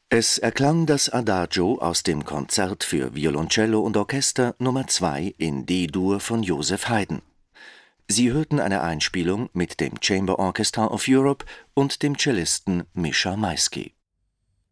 Es erklang das Adagio aus dem Konzert für Violoncello und Orchester Nr. 2 in D-Dur von Joseph Haydn. Sie hörten eine Einspielung mit dem Chamber Orchestra of Europe und dem Cellisten Mischa Maisky